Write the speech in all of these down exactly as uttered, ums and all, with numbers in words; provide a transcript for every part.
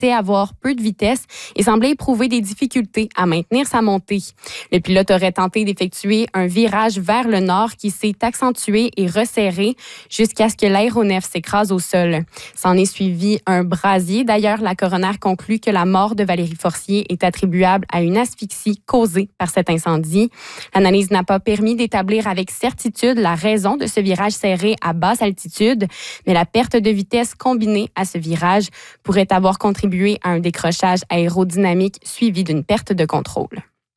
paraissait avoir peu de vitesse et semblait éprouver des difficultés à maintenir sa montée. Le pilote aurait tenté d'effectuer un virage vers le nord qui s'est accentué et resserré jusqu'à ce que l'aéronef s'écrase au sol. S'en est suivi un brasier. D'ailleurs, la coroner conclut que la mort de Valérie Forcier est attribuable à une asphyxie causée par cet incendie. L'analyse n'a pas permis d'établir avec certitude la raison de ce virage serré à basse altitude, mais la perte de vitesse combinée à ce virage pourrait avoir contribué à un décrochage aérodynamique suivi d'une perte de contrôle.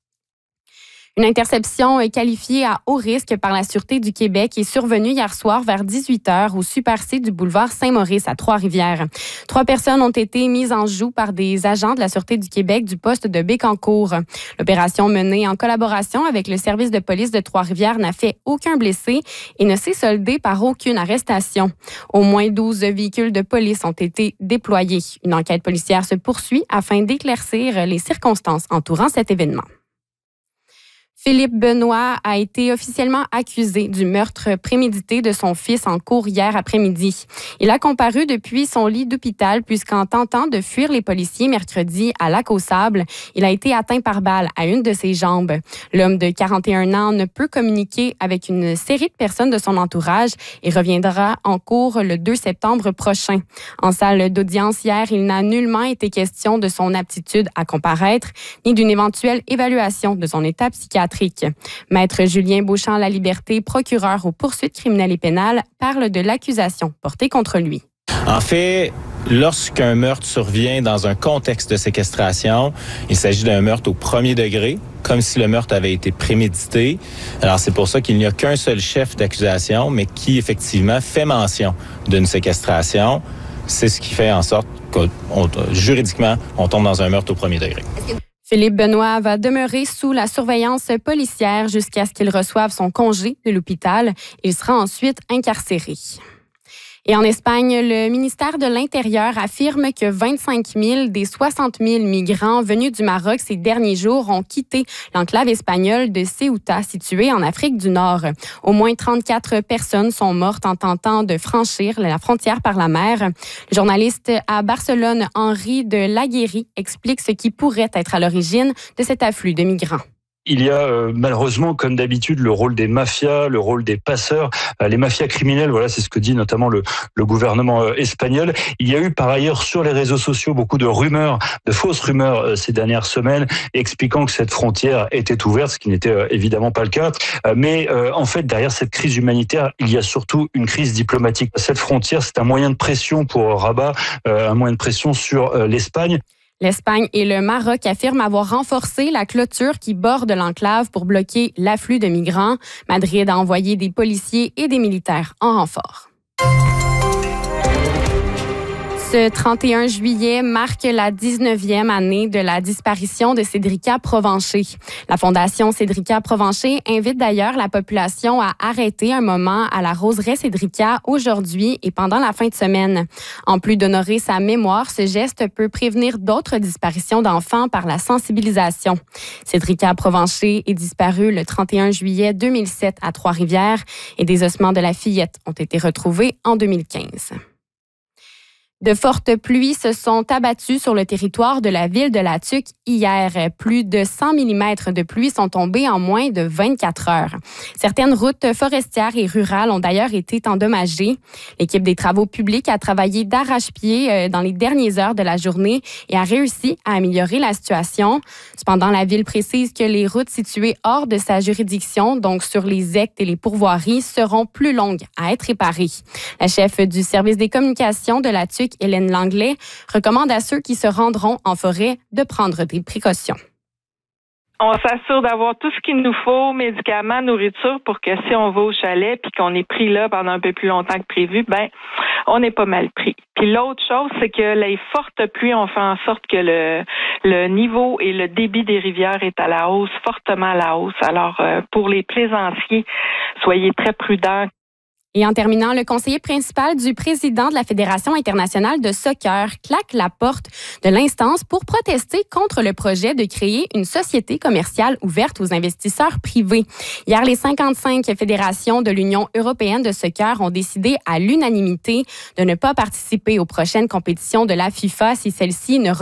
Une interception qualifiée à haut risque par la Sûreté du Québec est survenue hier soir vers dix-huit heures au Super C du boulevard Saint-Maurice à Trois-Rivières. Trois personnes ont été mises en joue par des agents de la Sûreté du Québec du poste de Bécancour. L'opération menée en collaboration avec le service de police de Trois-Rivières n'a fait aucun blessé et ne s'est soldée par aucune arrestation. Au moins douze véhicules de police ont été déployés. Une enquête policière se poursuit afin d'éclaircir les circonstances entourant cet événement. Philippe Benoît a été officiellement accusé du meurtre prémédité de son fils en cour hier après-midi. Il a comparu depuis son lit d'hôpital puisqu'en tentant de fuir les policiers mercredi à Lac-aux-Sables, il a été atteint par balle à une de ses jambes. L'homme de quarante et un ans ne peut communiquer avec une série de personnes de son entourage et reviendra en cour le deux septembre prochain. En salle d'audience hier, il n'a nullement été question de son aptitude à comparaître ni d'une éventuelle évaluation de son état psychiatrique. Maître Julien Beauchamp-Laliberté, procureur aux poursuites criminelles et pénales, parle de l'accusation portée contre lui. En fait, lorsqu'un meurtre survient dans un contexte de séquestration, il s'agit d'un meurtre au premier degré, comme si le meurtre avait été prémédité. Alors, c'est pour ça qu'il n'y a qu'un seul chef d'accusation, mais qui, effectivement, fait mention d'une séquestration. C'est ce qui fait en sorte que, on, juridiquement, on tombe dans un meurtre au premier degré. Philippe Benoît va demeurer sous la surveillance policière jusqu'à ce qu'il reçoive son congé de l'hôpital. Il sera ensuite incarcéré. Et en Espagne, le ministère de l'Intérieur affirme que vingt-cinq mille des soixante mille migrants venus du Maroc ces derniers jours ont quitté l'enclave espagnole de Ceuta, située en Afrique du Nord. Au moins trente-quatre personnes sont mortes en tentant de franchir la frontière par la mer. Le journaliste à Barcelone, Henri de Laguérie, explique ce qui pourrait être à l'origine de cet afflux de migrants. Il y a euh, malheureusement, comme d'habitude, le rôle des mafias, le rôle des passeurs, euh, les mafias criminelles. Voilà, c'est ce que dit notamment le, le gouvernement euh, espagnol. Il y a eu par ailleurs sur les réseaux sociaux beaucoup de rumeurs, de fausses rumeurs euh, ces dernières semaines, expliquant que cette frontière était ouverte, ce qui n'était euh, évidemment pas le cas. Euh, mais euh, en fait, derrière cette crise humanitaire, il y a surtout une crise diplomatique. Cette frontière, c'est un moyen de pression pour Rabat, euh, un moyen de pression sur euh, l'Espagne. L'Espagne et le Maroc affirment avoir renforcé la clôture qui borde l'enclave pour bloquer l'afflux de migrants. Madrid a envoyé des policiers et des militaires en renfort. Ce trente et un juillet marque la dix-neuvième année de la disparition de Cédrica Provencher. La Fondation Cédrica Provencher invite d'ailleurs la population à arrêter un moment à la roseraie Cédrica aujourd'hui et pendant la fin de semaine. En plus d'honorer sa mémoire, ce geste peut prévenir d'autres disparitions d'enfants par la sensibilisation. Cédrica Provencher est disparue le trente et un juillet deux mille sept à Trois-Rivières et des ossements de la fillette ont été retrouvés en deux mille quinze. De fortes pluies se sont abattues sur le territoire de la ville de La Tuque hier. Plus de cent millimètres de pluie sont tombés en moins de vingt-quatre heures. Certaines routes forestières et rurales ont d'ailleurs été endommagées. L'équipe des travaux publics a travaillé d'arrache-pied dans les dernières heures de la journée et a réussi à améliorer la situation. Cependant, la ville précise que les routes situées hors de sa juridiction, donc sur les hectares et les pourvoiries, seront plus longues à être réparées. La chef du service des communications de La Tuque, Hélène Langlais, recommande à ceux qui se rendront en forêt de prendre des précautions. On s'assure d'avoir tout ce qu'il nous faut, médicaments, nourriture, pour que si on va au chalet puis qu'on est pris là pendant un peu plus longtemps que prévu, ben on est pas mal pris. Puis l'autre chose, c'est que les fortes pluies ont fait en sorte que le le niveau et le débit des rivières est à la hausse, fortement à la hausse. Alors euh, pour les plaisanciers, soyez très prudents. Et en terminant, le conseiller principal du président de la Fédération internationale de soccer claque la porte de l'instance pour protester contre le projet de créer une société commerciale ouverte aux investisseurs privés. Hier, les cinquante-cinq fédérations de l'Union européenne de soccer ont décidé à l'unanimité de ne pas participer aux prochaines compétitions de la FIFA si celle-ci ne